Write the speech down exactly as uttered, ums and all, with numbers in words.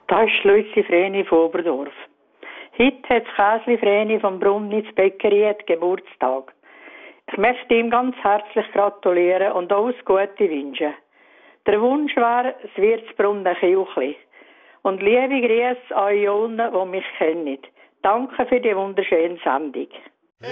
Das ist Luzi Vreni von Oberdorf. Heute hat Käsli Vreni vom Brunnitz Bäckerei Geburtstag. Ich möchte ihm ganz herzlich gratulieren und alles Gute wünschen. Der Wunsch wäre, es wird das Brunnen Kiuchli. Und liebe Grüße an alle, die mich kennen. Danke für die wunderschöne Sendung.